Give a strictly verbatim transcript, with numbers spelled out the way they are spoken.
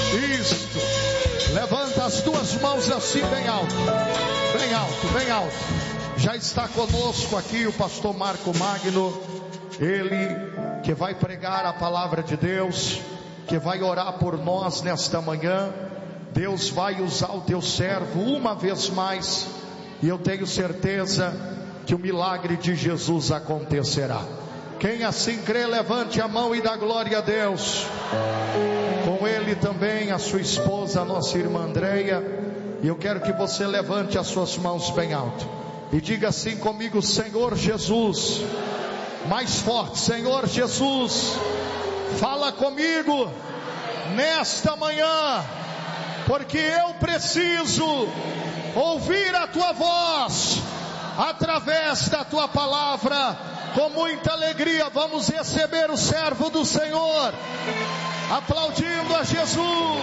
Isto. Levanta as tuas mãos assim bem alto. Bem alto, bem alto. Já está conosco aqui o pastor Marco Magno. Ele que vai pregar a palavra de Deus, que vai orar por nós nesta manhã. Deus vai usar o teu servo uma vez mais, e eu tenho certeza que o milagre de Jesus acontecerá. Quem assim crê, levante a mão e dá glória a Deus. Com ele também a sua esposa, a nossa irmã Andréia. E eu quero que você levante as suas mãos bem alto e diga assim comigo: Senhor Jesus. Mais forte: Senhor Jesus, fala comigo nesta manhã, porque eu preciso ouvir a tua voz através da tua palavra. Com muita alegria vamos receber o servo do Senhor, aplaudindo a Jesus.